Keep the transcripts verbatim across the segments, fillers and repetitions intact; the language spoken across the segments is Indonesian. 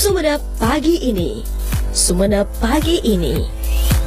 Sumenep Pagi Ini. Sumenep Pagi Ini.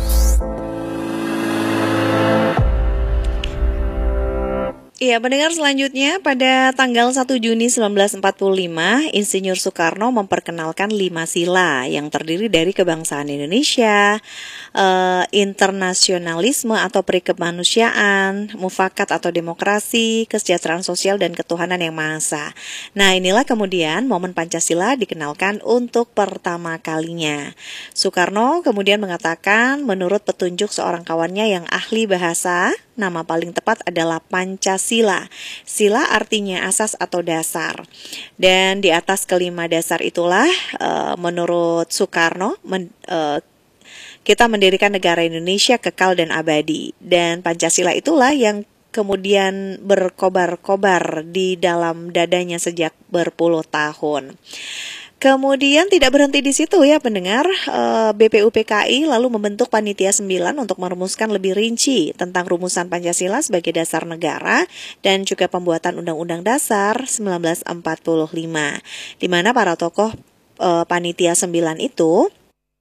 Iya, pendengar, selanjutnya pada tanggal satu Juni seribu sembilan ratus empat puluh lima, Insinyur Soekarno memperkenalkan lima sila yang terdiri dari kebangsaan Indonesia, eh, internasionalisme atau perikemanusiaan, mufakat atau demokrasi, kesejahteraan sosial, dan ketuhanan yang Maha Esa. Nah, inilah kemudian momen Pancasila dikenalkan untuk pertama kalinya. Soekarno kemudian mengatakan menurut petunjuk seorang kawannya yang ahli bahasa, nama paling tepat adalah Pancasila. Sila artinya asas atau dasar. Dan di atas kelima dasar itulah uh, menurut Soekarno men, uh, kita mendirikan negara Indonesia kekal dan abadi. Dan Pancasila itulah yang kemudian berkobar-kobar di dalam dadanya sejak berpuluh tahun. Kemudian tidak berhenti di situ ya pendengar, B P U P K I lalu membentuk Panitia sembilan untuk merumuskan lebih rinci tentang rumusan Pancasila sebagai dasar negara dan juga pembuatan Undang-Undang Dasar seribu sembilan ratus empat puluh lima, di mana para tokoh e, Panitia sembilan itu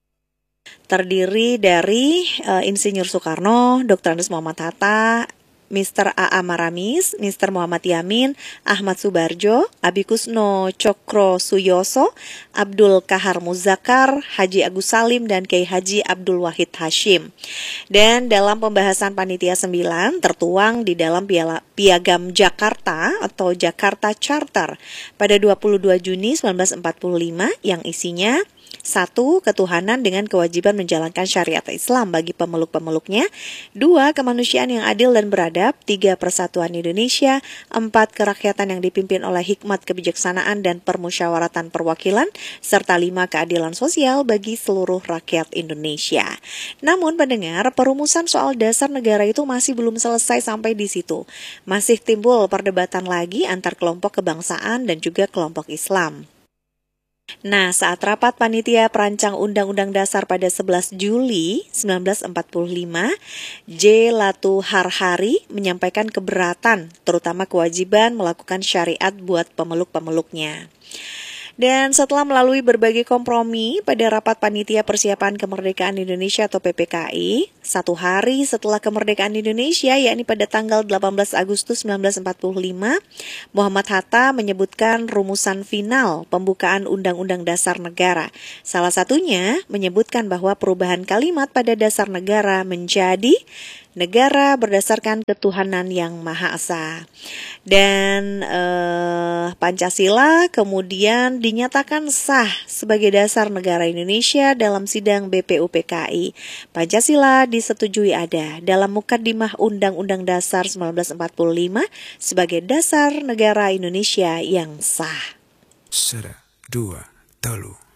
terdiri dari e, Insinyur Soekarno, Doktor Andes Muhammad Hatta, Mister A A Maramis, Mister Muhammad Yamin, Ahmad Subarjo, Abi Kusno Cokro Suyoso, Abdul Kahar Muzakar, Haji Agus Salim, dan Kiai Haji Abdul Wahid Hashim. Dan dalam pembahasan Panitia sembilan tertuang di dalam Piagam Jakarta atau Jakarta Charter pada dua puluh dua Juni seribu sembilan ratus empat puluh lima yang isinya: Satu, ketuhanan dengan kewajiban menjalankan syariat Islam bagi pemeluk-pemeluknya. Dua, kemanusiaan yang adil dan beradab. Tiga, persatuan Indonesia. Empat, kerakyatan yang dipimpin oleh hikmat kebijaksanaan dan permusyawaratan perwakilan. Serta lima, keadilan sosial bagi seluruh rakyat Indonesia. Namun pendengar, perumusan soal dasar negara itu masih belum selesai sampai di situ. Masih timbul perdebatan lagi antar kelompok kebangsaan dan juga kelompok Islam. Nah, saat rapat Panitia Perancang Undang-Undang Dasar pada sebelas Juli seribu sembilan ratus empat puluh lima, J. Latu Harhari menyampaikan keberatan, terutama kewajiban melakukan syariat buat pemeluk-pemeluknya. Dan setelah melalui berbagai kompromi pada rapat Panitia Persiapan Kemerdekaan Indonesia atau P P K I, satu hari setelah kemerdekaan Indonesia, yakni pada tanggal delapan belas Agustus seribu sembilan ratus empat puluh lima, Muhammad Hatta menyebutkan rumusan final pembukaan Undang-Undang Dasar Negara. Salah satunya menyebutkan bahwa perubahan kalimat pada dasar negara menjadi negara berdasarkan ketuhanan yang Maha Esa. Dan eh, Pancasila kemudian dinyatakan sah sebagai dasar negara Indonesia dalam sidang B P U P K I. Pancasila disetujui ada dalam Mukaddimah Undang-Undang Dasar seribu sembilan ratus empat puluh lima sebagai dasar negara Indonesia yang sah. Sera, dua, telu.